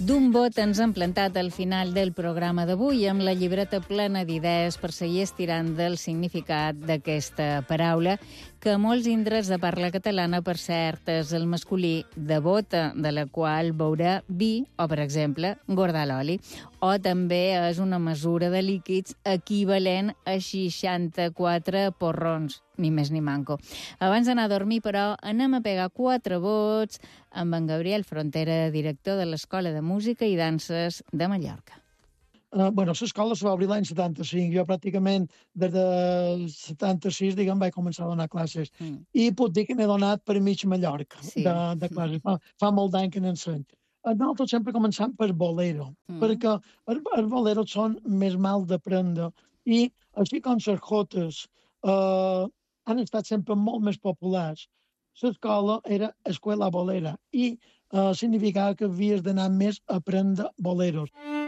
D'un bot ens hem plantat al final del programa d'avui amb la llibreta plena d'idees per seguir estirant del significat d'aquesta paraula, que a molts indrets de parla catalana, per cert, és el masculí de bota, de la qual beurà vi o, per exemple, guardar l'oli. O també és una mesura de líquids equivalent a 64 porrons, ni més ni manco. Abans d'anar a dormir, però, anem a pegar 4 vots amb en Gabriel Frontera, director de l'Escola de Música i Danses de Mallorca. L'escola se va obrir l'any 75. Jo pràcticament des del 76, vaig començar a donar classes. I puc dir que n'he donat per mig Mallorca de classes. Fa molt d'any que n'ensenyo. Nosaltres sempre començam per bolero, perquè els boleros són més mal d'aprendre i així com les jotes han estat sempre molt més populars. L'escola era escuela bolera i significava que havies d'anar més a aprendre boleros.